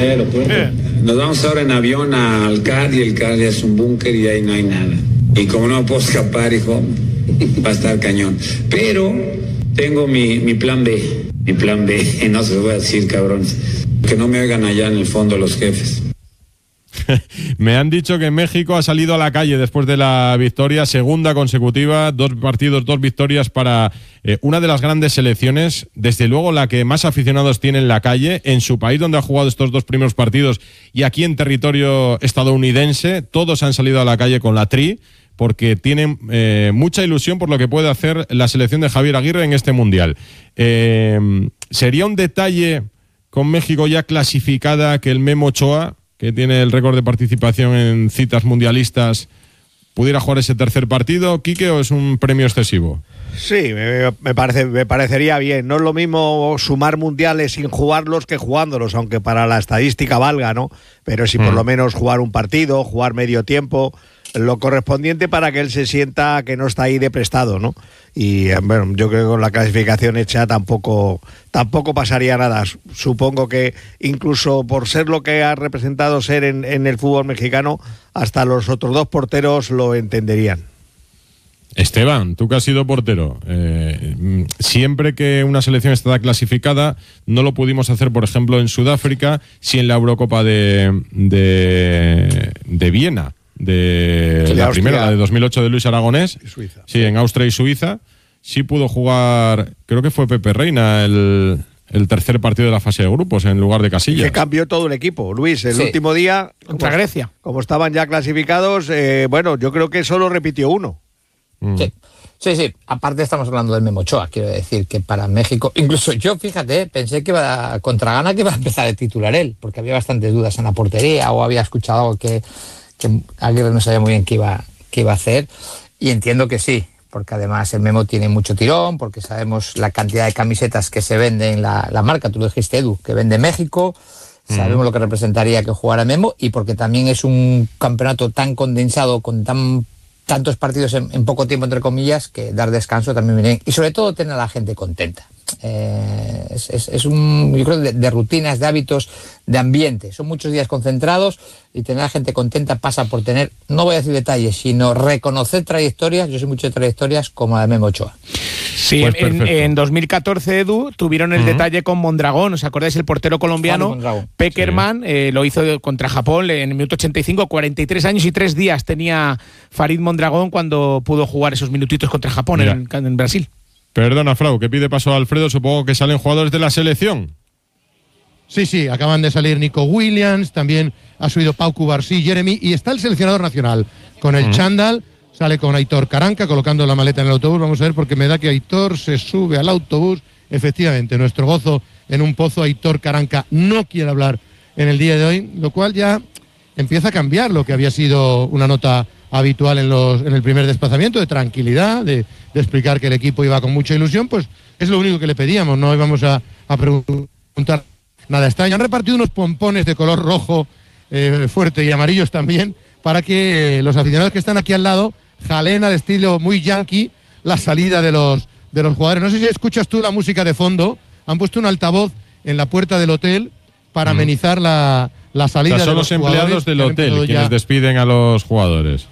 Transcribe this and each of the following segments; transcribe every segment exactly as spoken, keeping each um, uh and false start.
hay aeropuerto. Eh. Nos vamos ahora en avión al C A R y el C A R es un búnker y ahí no hay nada. Y como no puedo escapar, hijo, va a estar cañón. Pero tengo mi, mi plan B, mi plan B, no se lo voy a decir, cabrones, que no me oigan allá en el fondo los jefes. Me han dicho que México ha salido a la calle después de la victoria, segunda consecutiva, dos partidos, dos victorias para eh, una de las grandes selecciones, desde luego la que más aficionados tiene en la calle, en su país donde ha jugado estos dos primeros partidos y aquí en territorio estadounidense, todos han salido a la calle con la tri, porque tienen eh, mucha ilusión por lo que puede hacer la selección de Javier Aguirre en este Mundial. Eh, ¿Sería un detalle con México ya clasificada que el Memo Ochoa, que tiene el récord de participación en citas mundialistas, pudiera jugar ese tercer partido, Quique, o es un premio excesivo? Sí, me, me, parece, me parecería bien. No es lo mismo sumar mundiales sin jugarlos que jugándolos, aunque para la estadística valga, ¿no? Pero si mm. por lo menos jugar un partido, jugar medio tiempo, lo correspondiente para que él se sienta que no está ahí de prestado, ¿no? Y bueno, yo creo que con la clasificación hecha tampoco, tampoco pasaría nada. Supongo que incluso por ser lo que ha representado ser en, en el fútbol mexicano, hasta los otros dos porteros lo entenderían. Esteban, tú que has sido portero, eh, siempre que una selección está clasificada, no lo pudimos hacer, por ejemplo, en Sudáfrica, sí en la Eurocopa de, de, de Viena, de sí, la Austria. Primera, la de dos mil ocho de Luis Aragonés, Suiza. Sí, en Austria y Suiza, sí pudo jugar, creo que fue Pepe Reina, el, el tercer partido de la fase de grupos en lugar de Casillas. Que cambió todo el equipo, Luis, el sí. último día, contra como, Grecia. Como estaban ya clasificados, eh, bueno, yo creo que solo repitió uno. Sí, sí, sí. Aparte estamos hablando del Memo Ochoa, quiero decir que para México, incluso yo, fíjate, pensé que iba a, contra Ghana que iba a empezar de titular él, porque había bastantes dudas en la portería o había escuchado que, que Aguirre no sabía muy bien qué iba, qué iba a hacer, y entiendo que sí, porque además el Memo tiene mucho tirón, porque sabemos la cantidad de camisetas que se venden, la, la marca, tú lo dijiste, Edu, que vende México, sabemos mm. lo que representaría que jugara Memo, y porque también es un campeonato tan condensado, con tan tantos partidos en, en poco tiempo, entre comillas, que dar descanso también viene bien. Y sobre todo tener a la gente contenta. Eh, es, es, es un, yo creo, de, de rutinas, de hábitos, de ambiente. Son muchos días concentrados y tener a la gente contenta pasa por tener, no voy a decir detalles, sino reconocer trayectorias, yo sé mucho de trayectorias, como la de Memo Ochoa. Sí, pues en, en dos mil catorce, Edu, tuvieron el uh-huh. detalle con Mondragón. ¿Os acordáis? El portero colombiano, Peckerman, sí. eh, lo hizo contra Japón en el minuto ochenta y cinco, cuarenta y tres años y tres días tenía Farid Mondragón cuando pudo jugar esos minutitos contra Japón en, en Brasil. Perdona, Frau, que pide paso a Alfredo, supongo que salen jugadores de la selección. Sí, sí, acaban de salir Nico Williams, también ha subido Pau Cubarsí, Jeremy, y está el seleccionador nacional con el uh-huh. chándal. Sale con Aitor Caranca colocando la maleta en el autobús. Vamos a ver, porque me da que Aitor se sube al autobús. Efectivamente, nuestro gozo en un pozo. Aitor Caranca no quiere hablar en el día de hoy, lo cual ya empieza a cambiar lo que había sido una nota habitual en, los, en el primer desplazamiento, de tranquilidad, de, de explicar que el equipo iba con mucha ilusión. Pues es lo único que le pedíamos, no íbamos a, a preguntar nada extraño. Han repartido unos pompones de color rojo eh, fuerte y amarillos también, para que eh, los aficionados que están aquí al lado jalen al estilo muy yankee la salida de los, de los jugadores. No sé si escuchas tú la música de fondo. Han puesto un altavoz en la puerta del hotel para mm. amenizar la, la salida, o sea, son de los, los empleados del hotel quienes ya despiden a los jugadores.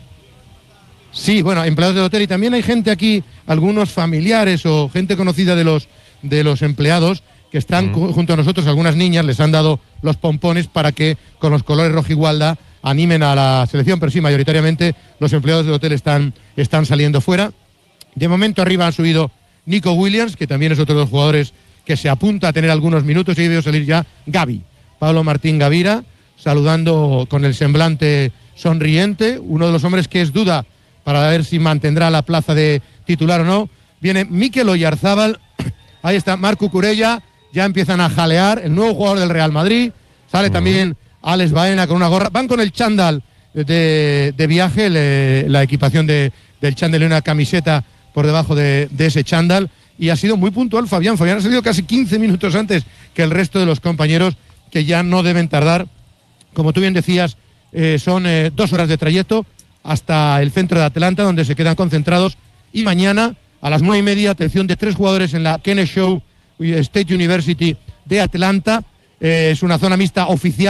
Sí, bueno, empleados del hotel, y también hay gente aquí, algunos familiares o gente conocida de los, de los empleados que están mm. junto a nosotros. Algunas niñas les han dado los pompones para que con los colores rojigualda animen a la selección, pero sí, mayoritariamente los empleados del hotel están, están saliendo fuera. De momento arriba ha subido Nico Williams, que también es otro de los jugadores que se apunta a tener algunos minutos, y veo salir ya Gavi, Pablo Martín Gavira, saludando con el semblante sonriente, uno de los hombres que es duda para ver si mantendrá la plaza de titular o no. Viene Mikel Oyarzábal, ahí está Marco Curella, ya empiezan a jalear, el nuevo jugador del Real Madrid, sale uh-huh. también Alex Baena con una gorra, van con el chándal de, de viaje, le, la equipación de, del chándal y una camiseta por debajo de, de ese chándal, y ha sido muy puntual Fabián, Fabián ha salido casi quince minutos antes que el resto de los compañeros, que ya no deben tardar, como tú bien decías, eh, son eh, dos horas de trayecto hasta el centro de Atlanta, donde se quedan concentrados, y mañana a las nueve y media, atención de tres jugadores en la Kenneshaw State University de Atlanta, eh, es una zona mixta oficial.